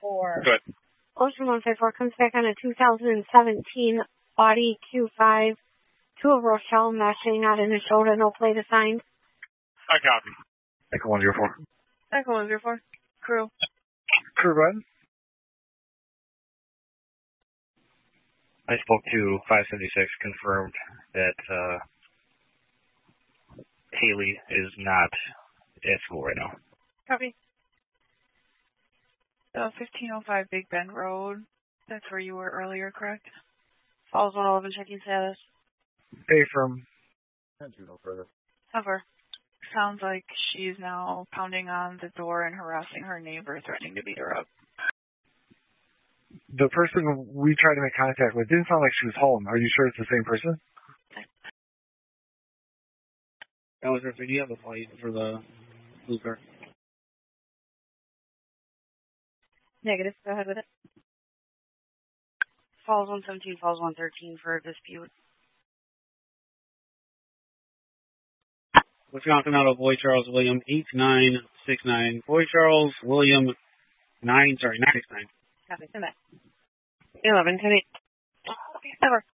4. Good. Ocean 154 comes back on a 2017 Audi Q5 to a Rochelle meshing out in the shoulder, no plate assigned. I copy. Echo 104. Echo 104. Crew. Crew, go ahead. I spoke to 576, confirmed that Haley is not at school right now. Copy. So 1505 Big Bend Road. That's where you were earlier, correct? Falls 111 checking status. Affirm. No further. Cover. Sounds like she's now pounding on the door and harassing her neighbor, threatening to beat her up. The person we tried to make contact with didn't sound like she was home. Are you sure it's the same person? That was her video for the blue car. Negative. Go ahead with it. Falls 117, Falls 113 for a dispute. Wisconsin out of Boy Charles William 8969. Boy Charles William 969. Copy. Come back. 11, 10, 8. Cover.